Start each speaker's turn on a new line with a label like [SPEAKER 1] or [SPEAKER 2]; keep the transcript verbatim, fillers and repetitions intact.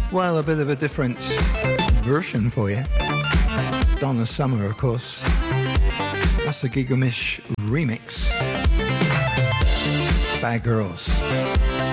[SPEAKER 1] Well, a bit of a different version for you. Donna Summer, of course. That's the Gigamish remix. Bad Girls.